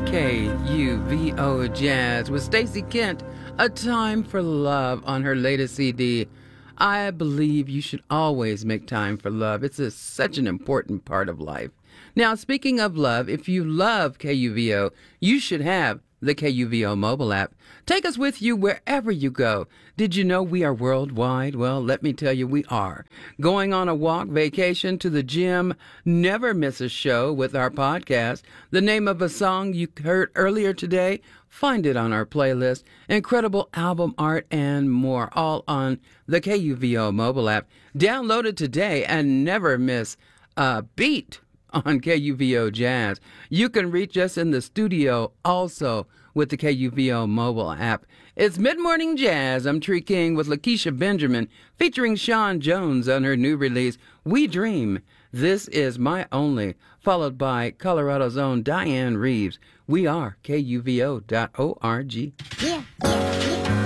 KUVO Jazz with Stacey Kent, A Time for Love on her latest CD. I believe you should always make time for love. Such an important part of life. Now, speaking of love, if you love KUVO, you should have the KUVO mobile app. Take us with you wherever you go. Did you know we are worldwide? Well, let me tell you, we are. Going on a walk, vacation, to the gym, never miss a show with our podcast. The name of a song you heard earlier today, find it on our playlist. Incredible album art and more, all on the KUVO mobile app. Download it today and never miss a beat on KUVO Jazz. You can reach us in the studio also with the KUVO mobile app. It's Mid-Morning Jazz. I'm Tree King with Lakeisha Benjamin, featuring Sean Jones on her new release, We Dream. This is My Only, followed by Colorado's own Diane Reeves. We are KUVO.org. Yeah.